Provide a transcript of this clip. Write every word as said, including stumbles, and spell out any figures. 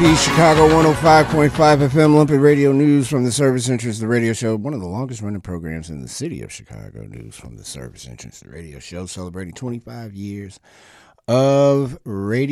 Chicago one oh five point five F M, Lumpy Radio News from the Service Entrance, the radio show, one of the longest running programs in the city of Chicago. News from the Service Entrance, the radio show, celebrating twenty-five years of radio.